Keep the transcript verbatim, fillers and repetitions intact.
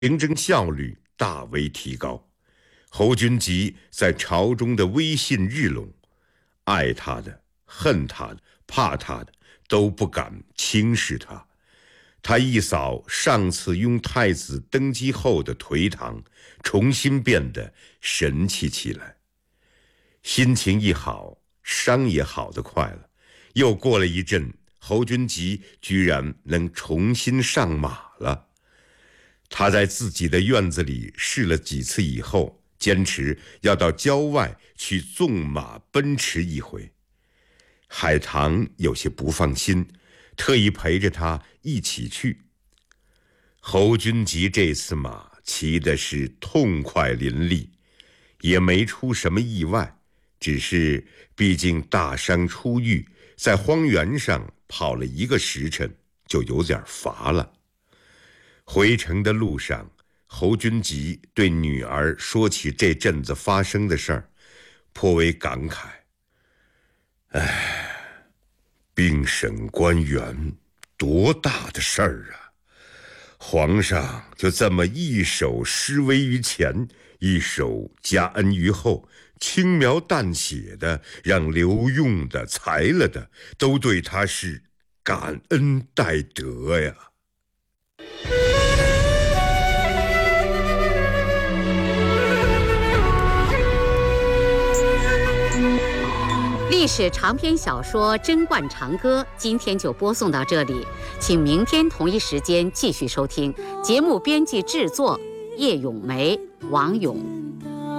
行政效率大为提高。侯君集在朝中的威信日隆，爱他的、恨他的、怕他的都不敢轻视他。他一扫上次拥太子登基后的颓唐，重新变得神气起来。心情一好，伤也好得快了。又过了一阵，侯君集居然能重新上马了。他在自己的院子里试了几次以后，坚持要到郊外去纵马奔驰一回。海棠有些不放心，特意陪着他一起去。侯君集这次马骑的是痛快淋漓，也没出什么意外，只是毕竟大伤初愈，在荒原上跑了一个时辰，就有点乏了。回城的路上，侯君集对女儿说起这阵子发生的事儿，颇为感慨。唉，兵审官员多大的事儿啊！皇上就这么一手施威于前，一手加恩于后，轻描淡写的让留用的、裁了的都对他是感恩戴德呀。 历史长篇小说《贞观长歌》今天就播送到这里，请明天同一时间继续收听。节目编辑制作叶咏梅、王勇。